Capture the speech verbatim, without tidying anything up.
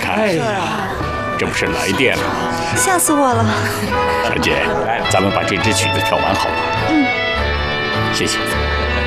看，哎呀，这不是来电了吗？ 吓死我了！ 小姐，咱们把这支曲子跳完好吗？ 嗯， 谢谢。